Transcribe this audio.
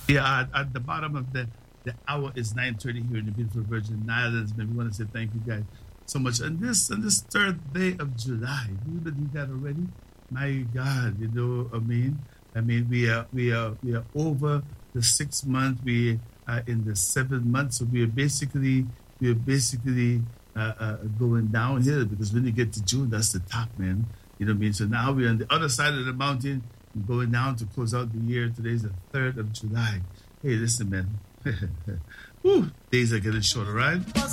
Yeah, at the bottom of the hour is 9:30 here in the beautiful Virgin Islands. Man, we want to say thank you guys so much. On this third day of July, do you believe that already? My God, I mean, we are over the 6 month. We are in the 7 month, so we are basically going downhill because when you get to June, that's the top, man. You know what I mean? So now we're on the other side of the mountain, going down to close out the year. Today's the 3rd of July. Hey, listen, man. Whew, days are getting shorter, right?